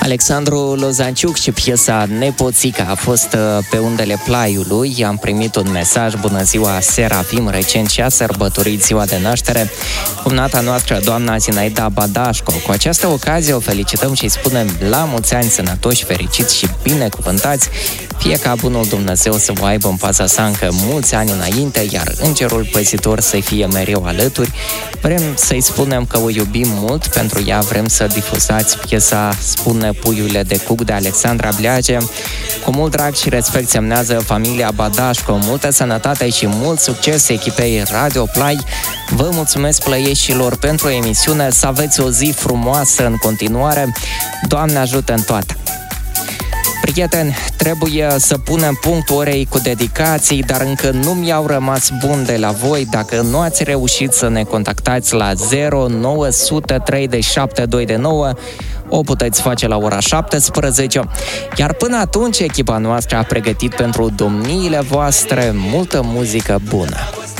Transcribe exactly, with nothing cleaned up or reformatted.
Alexandru Lozanciuc și piesa Nepoțica a fost pe undele Plaiului. Am primit un mesaj: bună ziua, Serafim, recent și-a sărbătorit ziua de naștere cumnata noastră, doamna Zinaida Badașco. Cu această ocazie o felicităm și îi spunem la mulți ani, sănătoși, fericiți și binecuvântați. Fie ca bunul Dumnezeu să vă aibă în paza sa încă mulți ani înainte, iar îngerul păzitor să fie mereu alături. Vrem să-i spunem că o iubim mult, pentru ea vrem să difuzați piesa Spune puiule de cuc de Alexandra Bleage. Cu mult drag și respect semnează familia Badașco. Multă sănătate și mult succes echipei Radio Play. Vă mulțumesc, plăieșilor, pentru emisiune. Să aveți o zi frumoasă în continuare. Doamne ajută în toate! Prieteni, trebuie să punem punct orei cu dedicații, dar încă nu mi-au rămas buni de la voi. Dacă nu ați reușit să ne contactați la zero nouă zero trei șapte doi nouă, o puteți face la ora șaptesprezece. Iar până atunci, echipa noastră a pregătit pentru domniile voastre multă muzică bună.